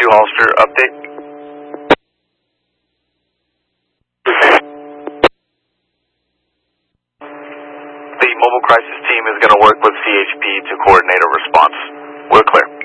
Hollister, update. The mobile crisis team is going to work with CHP to coordinate a response. We're clear.